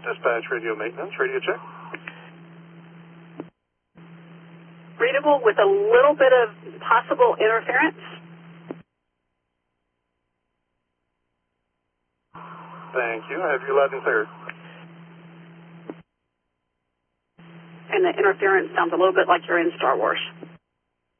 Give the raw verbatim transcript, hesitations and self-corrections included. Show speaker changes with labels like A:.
A: Dispatch radio maintenance, radio check.
B: Readable with a little bit of possible interference.
A: Thank you. I have you loud and clear.
B: And the interference sounds a little bit like you're in Star Wars.